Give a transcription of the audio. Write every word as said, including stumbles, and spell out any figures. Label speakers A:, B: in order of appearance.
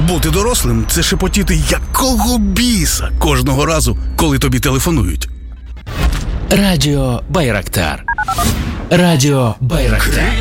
A: Бути дорослим – це шепотіти якого біса кожного разу, коли тобі телефонують.
B: Радіо Байрактар. Радіо Байрактар.